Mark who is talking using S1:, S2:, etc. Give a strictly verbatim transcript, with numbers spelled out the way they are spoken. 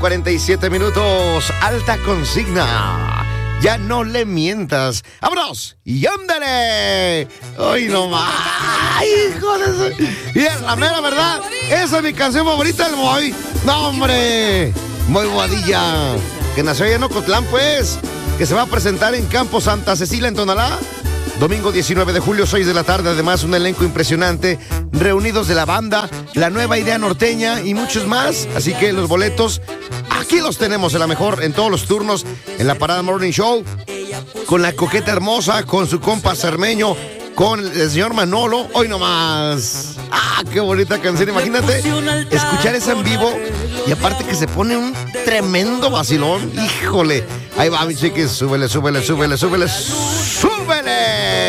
S1: cuarenta y siete minutos, alta consigna. Ya no le mientas. ¡Vámonos! ¡Y ándale! ¡Ay, no más! ¡Hijo de su... Y es la mera verdad. Esa es mi canción favorita del Moy. ¡No, hombre! Moy Boadilla, que nació allá en Ocotlán, pues. Que se va a presentar en Campo Santa Cecilia, en Tonalá. Domingo diecinueve de julio, seis de la tarde. Además, un elenco impresionante. Reunidos de la banda, la nueva idea norteña y muchos más. Así que los boletos, aquí los tenemos en la mejor, en todos los turnos, en la Parada Morning Show. Con la coqueta hermosa, con su compa Cermeño, con el señor Manolo. Hoy nomás. ¡Ah, qué bonita canción! Imagínate escuchar eso en vivo. Y aparte que se pone un tremendo vacilón. ¡Híjole! Ahí va, mi chiquis. Súbele, súbele, súbele, súbele, súbele.